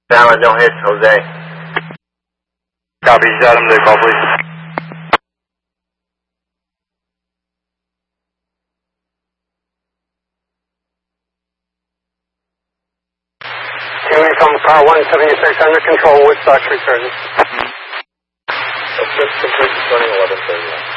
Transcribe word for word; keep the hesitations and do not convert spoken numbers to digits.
Valid, don't hit, Jose. Copy, Adam, the call, please. Coming from car one seventy-six under control, Woodstock returning. Complete, complete, turning eleven thirty.